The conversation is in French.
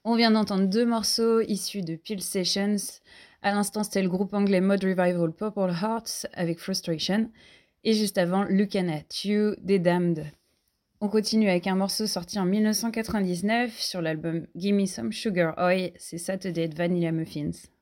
On vient d'entendre deux morceaux issus de Peel Sessions. À l'instant, c'était le groupe anglais Mod Revival Purple Hearts avec Frustration. Et juste avant, Looking at You des Damned. On continue avec un morceau sorti en 1999 sur l'album Gimme Some Sugar Oi, c'est Saturday de Vanilla Muffins.